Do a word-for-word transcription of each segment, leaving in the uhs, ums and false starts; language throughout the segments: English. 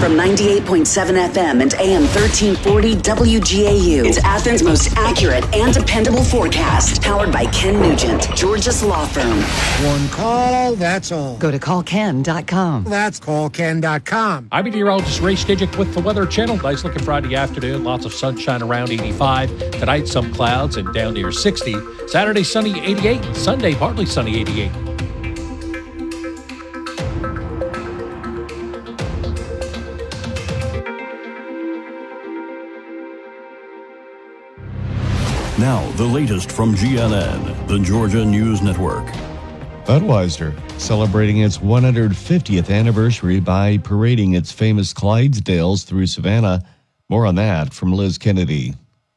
From ninety-eight point seven F M and A M thirteen forty W G A U. It's Athens' most accurate and dependable forecast. Powered by Ken Nugent, Georgia's law firm. One call, that's all. Go to call ken dot com. That's call ken dot com. I'm meteorologist Ray Stidgick with the Weather Channel. Nice looking Friday afternoon. Lots of sunshine around eighty-five. Tonight, some clouds and down near sixty. Saturday, sunny eighty-eight. Sunday, partly sunny eighty-eight. Now, the latest from G N N, the Georgia News Network. Budweiser celebrating its one hundred fiftieth anniversary by parading its famous Clydesdales through Savannah. More on that from Liz Kennedy.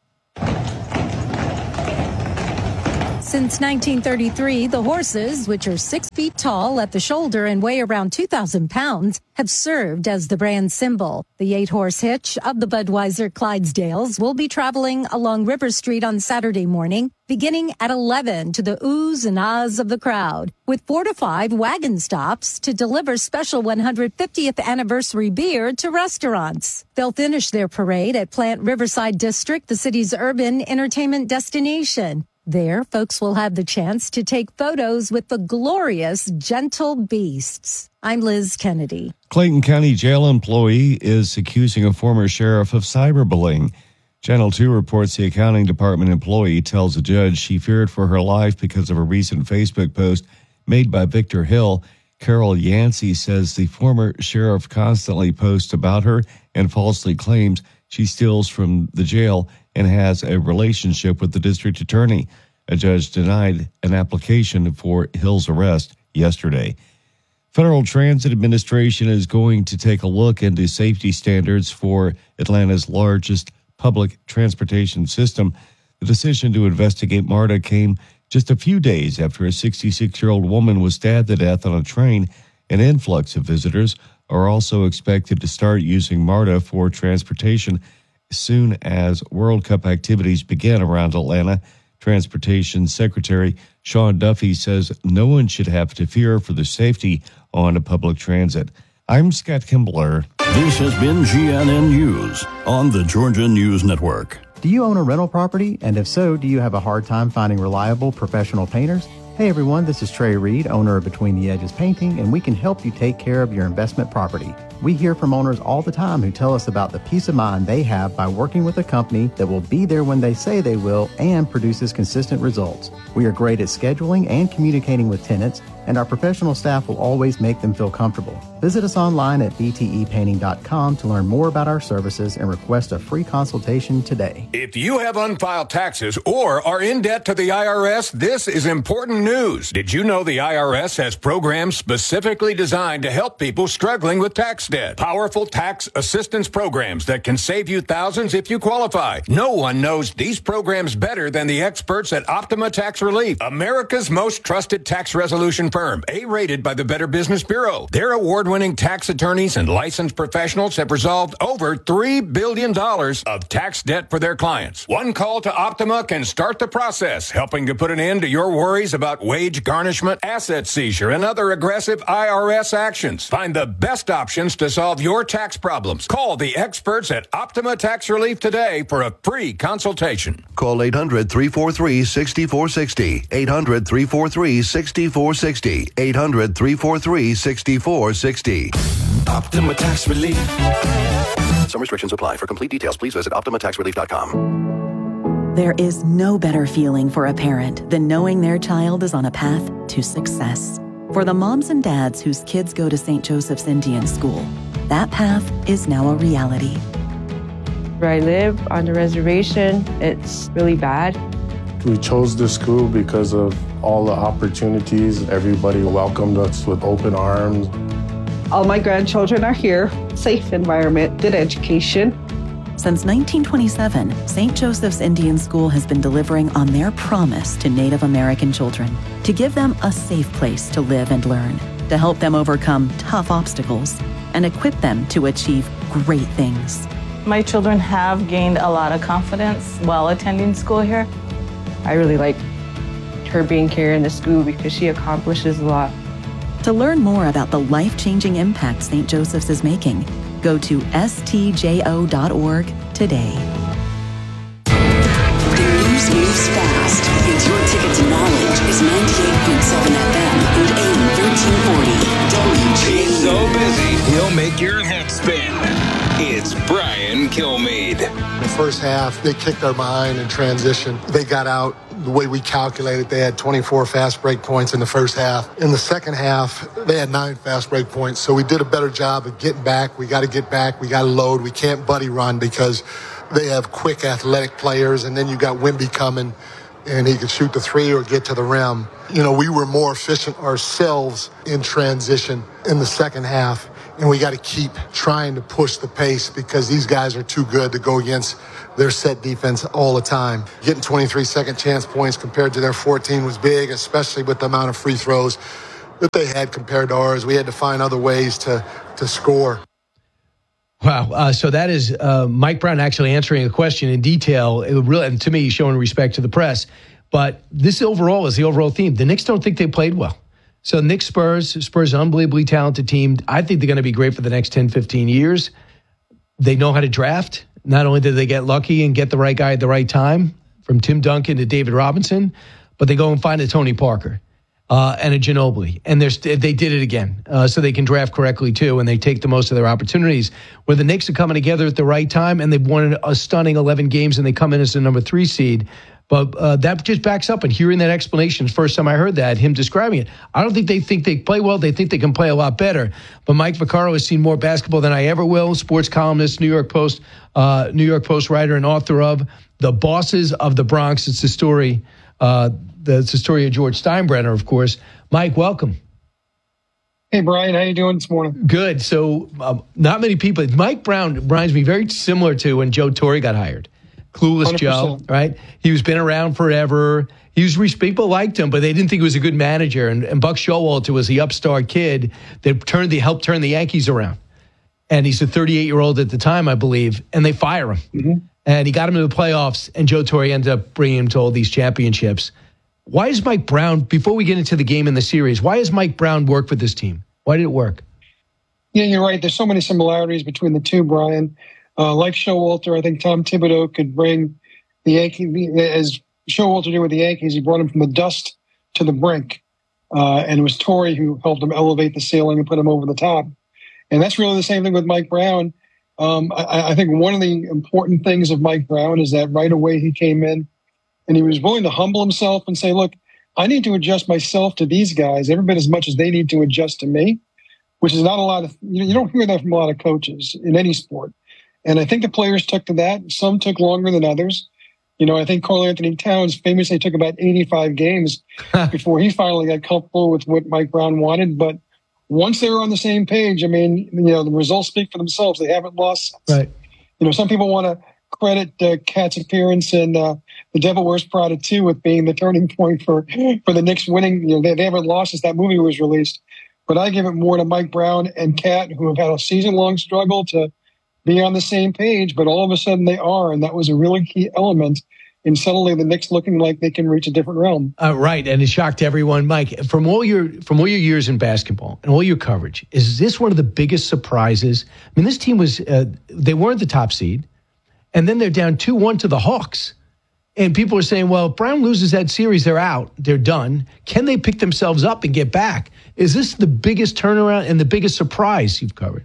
Since nineteen thirty-three, the horses, which are six feet tall at the shoulder and weigh around two thousand pounds, have served as the brand symbol. The eight-horse hitch of the Budweiser Clydesdales will be traveling along River Street on Saturday morning, beginning at eleven to the oohs and ahs of the crowd, with four to five wagon stops to deliver special one hundred fiftieth anniversary beer to restaurants. They'll finish their parade at Plant Riverside District, the city's urban entertainment destination. There, folks will have the chance to take photos with the glorious gentle beasts. I'm Liz Kennedy. Clayton County Jail employee is accusing a former sheriff of cyberbullying. Channel two reports the accounting department employee tells a judge she feared for her life because of a recent Facebook post made by Victor Hill. Carol Yancey says the former sheriff constantly posts about her and falsely claims she steals from the jail and has a relationship with the district attorney. A judge denied an application for Hill's arrest yesterday. Federal Transit Administration is going to take a look into safety standards for Atlanta's largest public transportation system. The decision to investigate MARTA came just a few days after a sixty-six-year-old woman was stabbed to death on a train. An influx of visitors are also expected to start using MARTA for transportation as soon as World Cup activities begin around Atlanta. Transportation Secretary Sean Duffy says no one should have to fear for their safety on public transit. I'm Scott Kimbler. This has been G N N News on the Georgia News Network. Do you own a rental property? And if so, do you have a hard time finding reliable professional painters? Hey everyone, this is Trey Reed, owner of Between the Edges Painting, and we can help you take care of your investment property. We hear from owners all the time who tell us about the peace of mind they have by working with a company that will be there when they say they will and produces consistent results. We are great at scheduling and communicating with tenants, and our professional staff will always make them feel comfortable. Visit us online at b t e painting dot com to learn more about our services and request a free consultation today. If you have unfiled taxes or are in debt to the I R S, this is important news. Did you know the I R S has programs specifically designed to help people struggling with tax debt? Powerful tax assistance programs that can save you thousands if you qualify. No one knows these programs better than the experts at Optima Tax Relief, America's most trusted tax resolution firm, A-rated by the Better Business Bureau. Their award-winning tax attorneys and licensed professionals have resolved over three billion dollars of tax debt for their clients. One call to Optima can start the process, helping to put an end to your worries about wage garnishment, asset seizure, and other aggressive I R S actions. Find the best options to solve your tax problems. Call the experts at Optima Tax Relief today for a free consultation. Call eight hundred, three four three, six four six zero. eight hundred, three four three, six four six zero. eight hundred, three four three, six four six zero. Optima Tax Relief. Some restrictions apply. For complete details, please visit optima tax relief dot com. There is no better feeling for a parent than knowing their child is on a path to success. For the moms and dads whose kids go to Saint Joseph's Indian School, that path is now a reality. Where I live on the reservation, it's really bad. We chose this school because of all the opportunities. Everybody welcomed us with open arms. All my grandchildren are here. Safe environment, good education. Since nineteen twenty-seven, Saint Joseph's Indian School has been delivering on their promise to Native American children to give them a safe place to live and learn, to help them overcome tough obstacles, and equip them to achieve great things. My children have gained a lot of confidence while attending school here. I really like her being here in the school because she accomplishes a lot. To learn more about the life-changing impact Saint Joseph's is making, Go to S T J O dot org today. The news moves fast, and your ticket to knowledge is ninety-eight point seven F M and A M thirteen forty. W G A. He's so busy, he'll make your head spin. It's Brian Kilmeade. The first half, they kicked our behind in transition. They got out the way we calculated. They had twenty-four fast break points in the first half. In the second half, they had nine fast break points. So we did a better job of getting back. We got to get back. We got to load. We can't buddy run because they have quick, athletic players. And then you got Wimby coming, and he could shoot the three or get to the rim. You know, we were more efficient ourselves in transition in the second half. And we got to keep trying to push the pace because these guys are too good to go against their set defense all the time. Getting twenty-three second chance points compared to their fourteen was big, especially with the amount of free throws that they had compared to ours. We had to find other ways to, to score. Wow. Uh, so that is uh, Mike Brown actually answering a question in detail. It would really, and to me, showing respect to the press. But this overall is the overall theme. The Knicks don't think they played well. So Knicks Spurs, Spurs, an unbelievably talented team. I think they're going to be great for the next ten, fifteen years. They know how to draft. Not only did they get lucky and get the right guy at the right time, from Tim Duncan to David Robinson, but they go and find a Tony Parker uh, and a Ginobili. And they're st- they did it again. Uh, so they can draft correctly, too, and they take the most of their opportunities. Where the Knicks are coming together at the right time, and they've won a stunning eleven games, and they come in as the number three seed. But uh, that just backs up. And hearing that explanation, the first time I heard that, him describing it, I don't think they think they play well. They think they can play a lot better. But Mike Vaccaro has seen more basketball than I ever will. Sports columnist, New York Post, uh, New York Post writer, and author of The Bosses of the Bronx. It's the story. Uh, the, it's the story of George Steinbrenner, of course. Mike, welcome. Hey, Brian, how you doing this morning? Good. So, um, not many people. Mike Brown reminds me very similar to when Joe Torre got hired. Clueless one hundred percent. Joe, right? He was been around forever. He was people liked him, but they didn't think he was a good manager. And, and Buck Showalter was the upstart kid that turned the helped turn the Yankees around. And he's a thirty-eight-year-old at the time, I believe. And they fire him. Mm-hmm. And he got him to the playoffs. And Joe Torre ended up bringing him to all these championships. Why is Mike Brown? Before we get into the game in the series, why does Mike Brown work for this team? Why did it work? Yeah, you're right. There's so many similarities between the two, Brian. Uh, like Showalter, I think Tom Thibodeau could bring the Yankees, as Showalter did with the Yankees, he brought him from the dust to the brink. Uh, and it was Torre who helped him elevate the ceiling and put him over the top. And that's really the same thing with Mike Brown. Um, I, I think one of the important things of Mike Brown is that right away he came in and he was willing to humble himself and say, look, I need to adjust myself to these guys every bit as much as they need to adjust to me, which is not a lot of, you know, you don't hear that from a lot of coaches in any sport. And I think the players took to that. Some took longer than others. You know, I think Karl-Anthony Towns famously took about eighty-five games before he finally got comfortable with what Mike Brown wanted. But once they were on the same page, I mean, you know, the results speak for themselves. They haven't lost. Right. You know, some people want to credit uh, Cat's appearance in uh, The Devil Wears Prada two with being the turning point for, for the Knicks winning. You know, they, they haven't lost since that movie was released. But I give it more to Mike Brown and Cat, who have had a season-long struggle to be on the same page, but all of a sudden they are, and that was a really key element in suddenly the Knicks looking like they can reach a different realm. Uh, right, and it shocked everyone. Mike, from all your from all your years in basketball and all your coverage, is this one of the biggest surprises? I mean, this team was, uh, they weren't the top seed, and then they're down two one to the Hawks. And people are saying, well, if Brown loses that series, they're out. They're done. Can they pick themselves up and get back? Is this the biggest turnaround and the biggest surprise you've covered?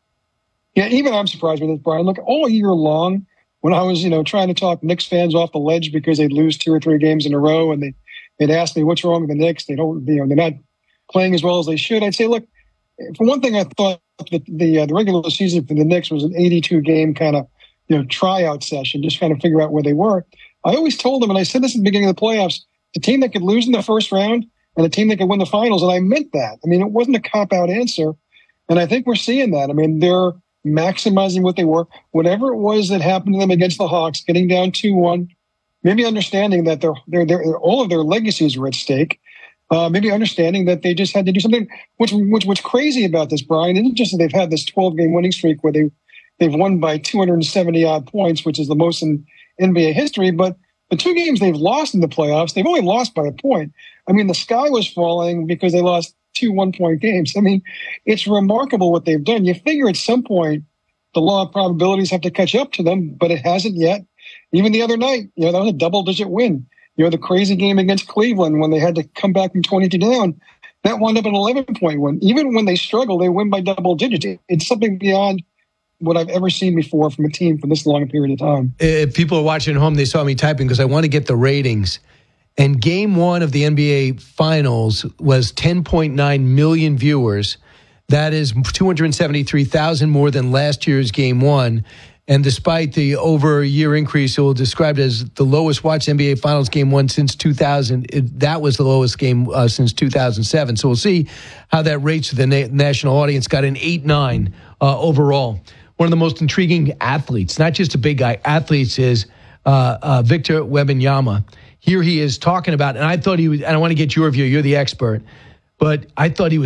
Yeah, even I'm surprised with this, Brian. Look, all year long, when I was, you know, trying to talk Knicks fans off the ledge because they'd lose two or three games in a row, and they, they'd ask me, what's wrong with the Knicks? They don't, you know, they're not playing as well as they should. I'd say, look, for one thing, I thought that the uh, the regular season for the Knicks was an eighty-two game kind of, you know, tryout session, just kind of figure out where they were. I always told them, and I said this at the beginning of the playoffs, the team that could lose in the first round and the team that could win the finals, and I meant that. I mean, it wasn't a cop-out answer, and I think we're seeing that. I mean, they're maximizing what they were. Whatever it was that happened to them against the Hawks, getting down two one, maybe understanding that they're, they're, they're, all of their legacies were at stake, uh, maybe understanding that they just had to do something. Which, which, what's crazy about this, Brian, isn't just that they've had this twelve-game winning streak where they, they've won by two hundred seventy-odd points, which is the most in N B A history, but the two games they've lost in the playoffs, they've only lost by a point. I mean, the sky was falling because they lost two one-point games. I mean, it's remarkable what they've done. You figure at some point the law of probabilities have to catch up to them, but it hasn't yet. Even the other night, you know, that was a double-digit win. You know, the crazy game against Cleveland when they had to come back from twenty-two down, that wound up an eleven-point win. Even when they struggle, they win by double digits. It's something beyond what I've ever seen before from a team for this long a period of time. If people are watching at home, they saw me typing because I want to get the ratings. And game one of the N B A Finals was ten point nine million viewers. That is two hundred seventy-three thousand more than last year's game one. And despite the over-a-year increase, it will describe it as the lowest watched N B A Finals game one since two thousand. It, that was the lowest game uh, since two thousand seven. So we'll see how that rates to the na- national audience. Got an eight nine uh, overall. One of the most intriguing athletes, not just a big guy, athletes is uh, uh, Victor Wembanyama. Here he is talking about, and I thought he was, and I want to get your view, you're the expert, but I thought he was